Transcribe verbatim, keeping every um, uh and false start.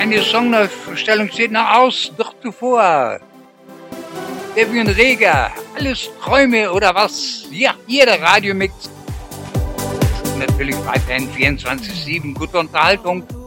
Meine Songstellung steht noch aus, doch zuvor. Debbie und Rega, alles Träume oder was? Ja, hier der Radiomix. Natürlich weiterhin vierundzwanzig sieben, gute Unterhaltung.